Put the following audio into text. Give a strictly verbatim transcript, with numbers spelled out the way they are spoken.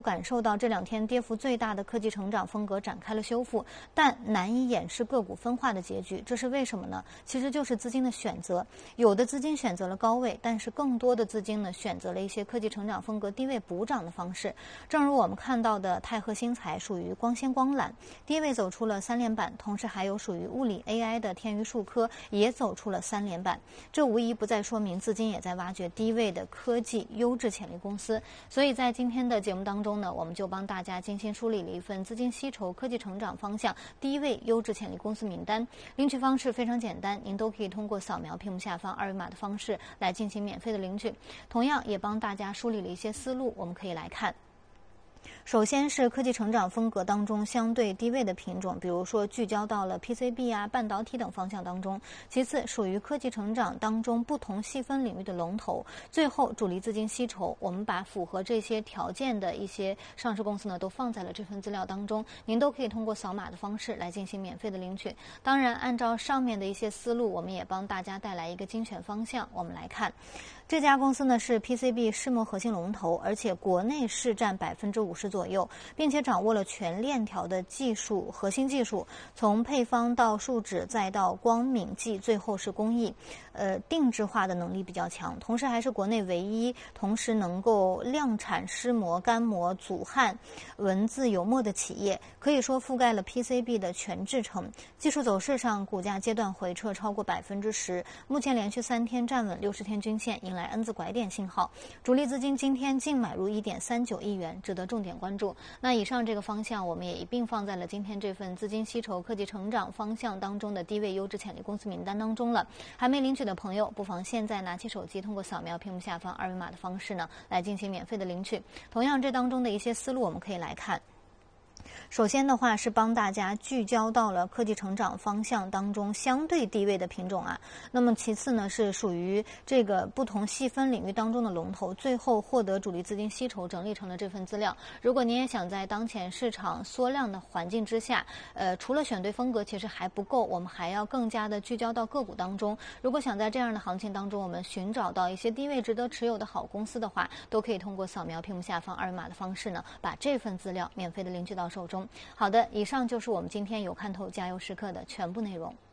感受到这两天跌幅最大的科技成长风格展开了修复，但难以掩饰个股分化的结局。这是为什么呢？其实就是资金的选择，有的资金选择了高位，但是更多的资金呢选择了一些科技成长风格低位补涨的方式。正如我们看到的泰禾新材属于光纤光缆，低位走出了三连板，同时还有属于物理 A I 的天娱数科也走出了三连板。这无疑不再说明资金也在挖掘低位的科技优质潜力公司。所以在今天的节目当中呢，我们就帮大家精心梳理了一份资金吸筹科技成长方向低位优质潜力公司名单。领取方式非常简单，您都可以通过扫描屏幕下方二维码的方式来进行免费的领取。同样也帮大家梳理了一些思路，我们可以来看。首先是科技成长风格当中相对低位的品种，比如说聚焦到了 P C B 啊、半导体等方向当中。其次属于科技成长当中不同细分领域的龙头。最后主力资金吸筹，我们把符合这些条件的一些上市公司呢都放在了这份资料当中，您都可以通过扫码的方式来进行免费的领取。当然按照上面的一些思路，我们也帮大家带来一个精选方向。我们来看这家公司呢是 P C B 世膜核心龙头，而且国内市占百分之五十左右，并且掌握了全链条的技术核心技术，从配方到树脂再到光敏剂，最后是工艺，呃，定制化的能力比较强，同时还是国内唯一同时能够量产湿膜、干膜、阻焊、文字油墨的企业，可以说覆盖了 P C B 的全制程。技术走势上，股价阶段回撤超过百分之十，目前连续三天站稳六十天均线，迎来 N 字拐点信号。主力资金今天净买入 一点三九亿元，值得重点关注。那以上这个方向，我们也一并放在了今天这份资金吸筹科技成长方向当中的低位优质潜力公司名单当中了。还没领取的朋友，不妨现在拿起手机，通过扫描屏幕下方二维码的方式呢，来进行免费的领取。同样，这当中的一些思路，我们可以来看。首先的话是帮大家聚焦到了科技成长方向当中相对低位的品种啊。那么其次呢是属于这个不同细分领域当中的龙头，最后获得主力资金吸筹整理成了这份资料。如果您也想在当前市场缩量的环境之下，呃，除了选对风格其实还不够，我们还要更加的聚焦到个股当中。如果想在这样的行情当中，我们寻找到一些低位值得持有的好公司的话，都可以通过扫描屏幕下方二维码的方式呢，把这份资料免费的领取到手中。好的，以上就是我们今天有看透加油时刻的全部内容。